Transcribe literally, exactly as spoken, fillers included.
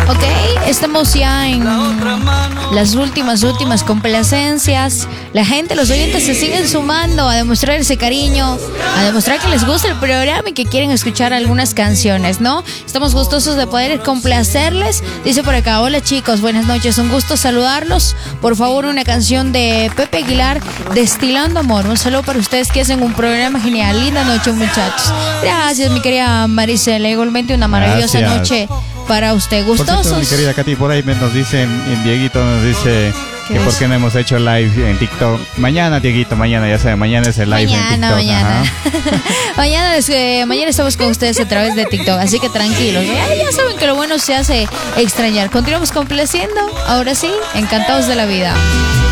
Ok, estamos ya en las últimas, últimas complacencias. La gente, los oyentes se siguen sumando a demostrar ese cariño, a demostrar que les gusta el programa y que quieren escuchar algunas canciones, ¿no? Estamos gustosos de poder complacerles. Dice por acá, hola chicos, buenas noches, un gusto saludarlos. Por favor, una canción de Pepe Aguilar, Destilando Amor. Un saludo para ustedes que hacen un programa genial. Linda noche, muchachos. Gracias, mi querida Maricela. Igualmente una maravillosa Gracias. noche para usted. Por Gustosos. cierto, mi querida Katy, por ahí me- nos dicen, en Dieguito nos dice que por qué no hemos hecho live en TikTok. Mañana, Dieguito, mañana, ya saben, mañana es el live en Mañana, TikTok. mañana. Ajá. mañana, es que- mañana estamos con ustedes a través de TikTok, así que tranquilos. Ya, ya saben que lo bueno se hace extrañar. Continuamos complaciendo. Ahora sí, encantados de la vida.